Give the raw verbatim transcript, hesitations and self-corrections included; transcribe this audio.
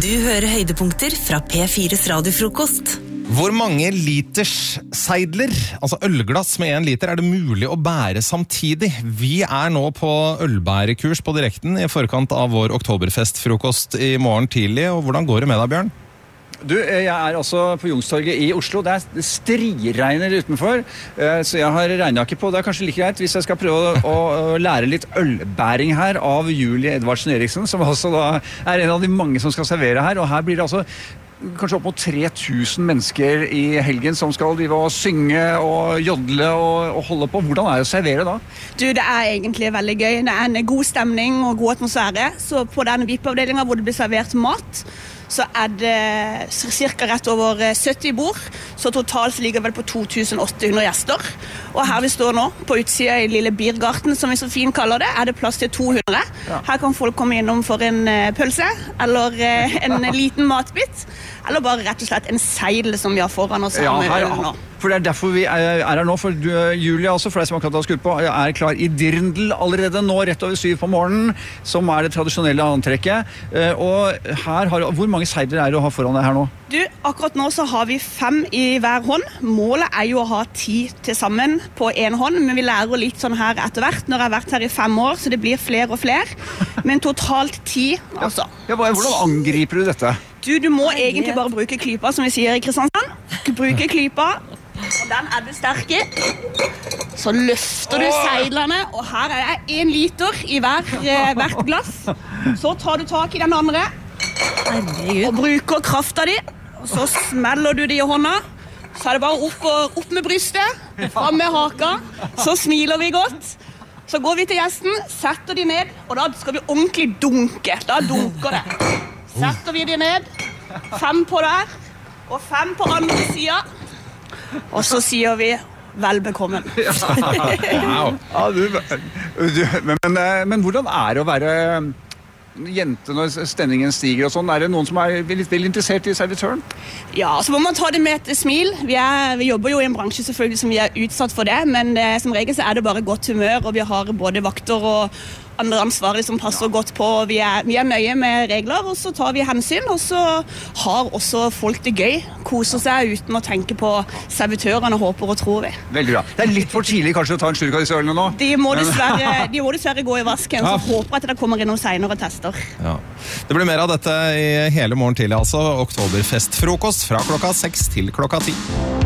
Du hører høydepunkter fra P fires radiofrokost. Hvor mange liters seidler, altså ølglass med en liter, er det mulig å bære samtidig? Vi er nå på ølbærekurs på direkten i forkant av vår oktoberfestfrokost i morgen tidlig. Og hvordan går det med deg, Bjørn? Du, jeg er altså på Youngstorget i Oslo. Det er striregner utenfor, så jeg har regnet på. Det er kanskje like greit hvis jeg skal prøve å, å lære litt ølbæring her av Julie Edvardsen Eriksen, som også da er en av de mange som skal servere her. Og her blir det altså kanskje opp mot tre tusen mennesker i helgen som skal drive og synge og jodle og, og holde på. Hvordan er det å servere da? Du, det er egentlig veldig gøy. Det er en god stemning og god atmosfære. Så på denne V I P-avdelingen hvor det blir servert mat, så er det cirka rett over sytti bord, så totalt ligger vel på to tusen åtte hundre gjester. Og her vi står nå, på utsida i lille Biergarten, som vi så fint kaller det, er det plass til to hundre. Ja. Her kan folk komme innom for en pølse, eller en liten matbit, eller bare rett og slett en seidel som vi har foran oss her ja, med her, øl nå. For det er derfor vi er her nå, for du, Julia også, for deg som akkurat har skutt på, er klar i dirndl allerede nå, rett over syv på morgenen, som er det tradisjonelle antrekket. Og her har, hvor mange seidler er det å ha foran deg her nå? Du, akkurat nå så har vi fem i hver hånd. Målet er jo å ha ti til sammen på en hånd, men vi lærer litt sånn her etter hvert. Når jeg har vært her i fem år, så det blir flere og flere. Men totalt ti, altså. Ja, hvordan angriper du dette? Du, du må egentlig bare bruke klypa, som vi sier i Kristiansand. Du bruker klypa, og den er du sterk i. Så løfter du seidlene, og her er det en liter i hver, hvert glass. Så tar du tak i den andre, og bruker krafta di, og så smeller du det i hånda. Så er det bare opp, og, opp med brystet, fram med haka, så smiler vi godt. Så går vi til gjesten, setter de ned, og da skal vi ordentlig dunke. Da dunker det. Setter vi de ned, fem på der, og fem på andre siden. Og så sier vi vel bekommen. Wow. Ja, du, du, men, men, men hvordan er det å være jente når stemningen stiger og sånn? Er det noen som er litt vel interessert i servitøren? Ja, så må man ta det med et smil. Vi, er, vi jobber jo i en bransje selvfølgelig som vi er utsatt for det, men det, som regel så er det bare godt humør, og vi har både vakter og andre ansvarlige som passer godt på. Vi er, vi er nøye med regler, og så tar vi hensyn, og så har også folk det gøy, koser seg uten å tenke på servitørene, håper og tror vi. Veldig bra. Det er litt for tidlig kanskje å ta en slurk av disse ølene nå? De må dessverre, de må dessverre gå i vasken, så ja. Håper at det kommer inn noen senere tester. Ja. Det blir mer av dette i hele morgen tidlig, altså oktoberfestfrokost fra klokka seks til klokka ti.